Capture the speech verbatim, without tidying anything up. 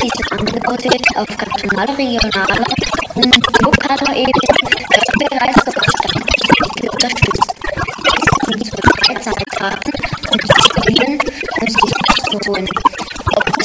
diese Angebote auf kantonaler, regionaler und lokaler Ebene bereits unterstützt. Die zur Freizeit haben und die Studien und die Diskussionen